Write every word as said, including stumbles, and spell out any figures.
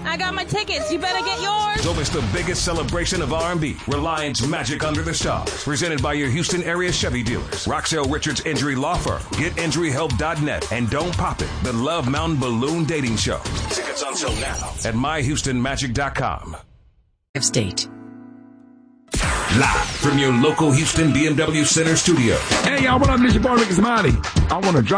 I got my tickets. You better get yours. Don't miss the biggest celebration of R and B, Reliance Magic Under the Stars, presented by your Houston area Chevy dealers, Roxelle Richards Injury Law Firm, get injury help dot net, and Don't Pop It, the Love Mountain Balloon Dating Show. Tickets on sale now at my houston magic dot com. State. Live from your local Houston B M W Center studio. Hey, y'all, what up? This your boy, Ricky Smiley. I want to drop